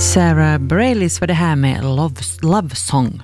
Sarah Bareilles var det här med Love Song.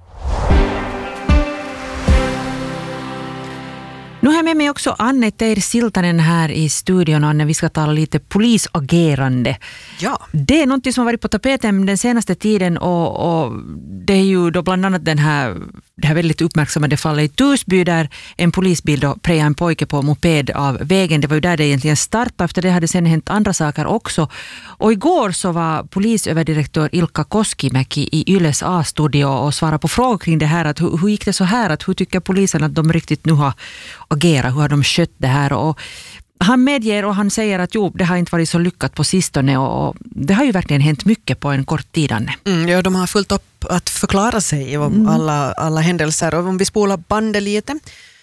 Nu har jag med mig också Anne Teir Siltanen här i studion. Anne, vi ska tala lite polisagerande. Ja. Det är något som har varit på tapeten den senaste tiden och det är ju då bland annat det här väldigt uppmärksammade fallet i Torsby där en polisbil då prejade en pojke på moped av vägen. Det var ju där det egentligen startade. Efter det hade sen hänt andra saker också. Och igår så var polisöverdirektör Ilkka Koskimäki i Yles A-studio och svarade på frågor kring det här. Att hur gick det så här? Att hur tycker polisen att de riktigt nu har agerat? Hur har de skött det här? Och han medger och han säger att det har inte varit så lyckat på sistone och det har ju verkligen hänt mycket på en kort tid, Anne. Ja, de har fullt upp att förklara sig om alla händelser. Och om vi spolar bandet lite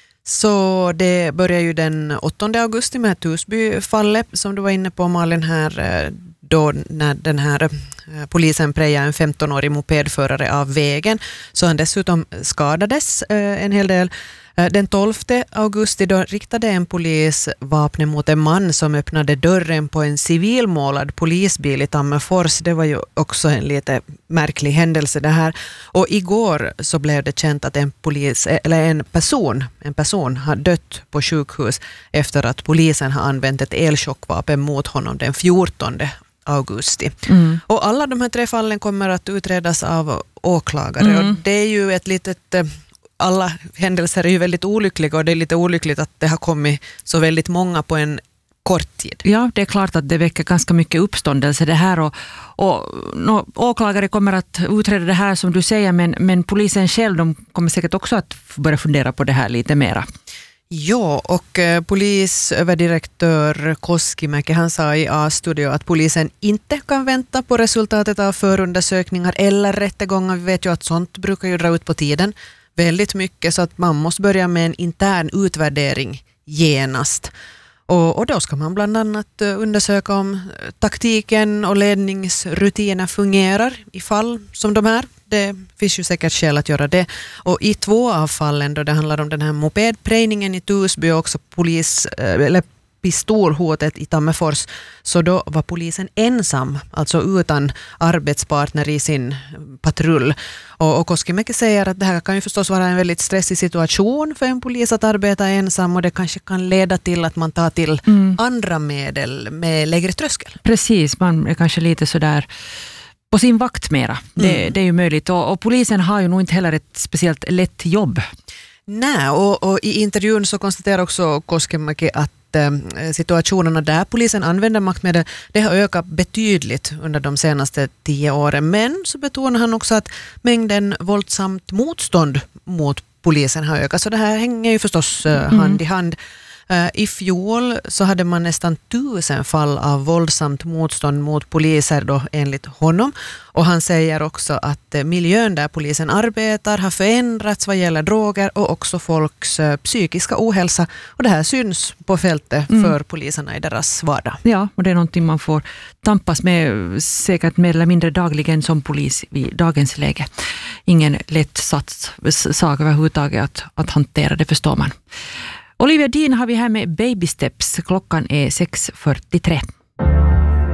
så det börjar ju den 8 augusti med Torsby-fallet som du var inne på, Malin, här då när den här polisen prejade en 15-årig mopedförare av vägen så han dessutom skadades en hel del. Den 12 augusti då riktade en polis vapnet mot en man som öppnade dörren på en civilmålad polisbil i Tammerfors. Det var ju också en lite märklig händelse det här. Och igår så blev det känt att en person har dött på sjukhus efter att polisen har använt ett elchockvapen mot honom den 14 augusti. Och alla de här 3 fallen kommer att utredas av åklagare och det är ju ett litet... Alla händelser är ju väldigt olyckliga och det är lite olyckligt att det har kommit så väldigt många på en kort tid. Ja, det är klart att det väcker ganska mycket uppståndelse det här och åklagare kommer att utreda det här som du säger men polisen själv de kommer säkert också att börja fundera på det här lite mera. Ja, och polisöverdirektör Koskimäki han sa i A-studio att polisen inte kan vänta på resultatet av förundersökningar eller rättegångar. Vi vet ju att sånt brukar ju dra ut på tiden väldigt mycket så att man måste börja med en intern utvärdering genast. Och då ska man bland annat undersöka om taktiken och ledningsrutiner fungerar i fall som de här. Det finns ju säkert skäl att göra det. Och i 2 av fallen då det handlar om den här mopedprejningen i Torsby och också pistolhotet i Tammerfors så då var polisen ensam, alltså utan arbetspartner i sin patrull. Och Koskimäki säger att det här kan ju förstås vara en väldigt stressig situation för en polis att arbeta ensam och det kanske kan leda till att man tar till andra medel med lägre tröskel. Precis, man är kanske lite sådär på sin vakt mera. Det är ju möjligt och polisen har ju nog inte heller ett speciellt lätt jobb. Nej, och i intervjun så konstaterar också Koskimäki att situationerna där polisen använder maktmedel, det har ökat betydligt under de senaste 10 åren. Men så betonar han också att mängden våldsamt motstånd mot polisen har ökat. Så det här hänger ju förstås hand i hand. I fjol så hade man nästan 1000 fall av våldsamt motstånd mot poliser då, enligt honom. Och han säger också att miljön där polisen arbetar har förändrats vad gäller droger och också folks psykiska ohälsa. Och det här syns på fältet för poliserna i deras vardag. Ja, och det är någonting man får tampas med säkert mer eller mindre dagligen som polis i dagens läge. Ingen lätt sak överhuvudtaget att hantera, det förstår man. Olivia Dean har vi här med Baby Steps. Klockan är 6:43.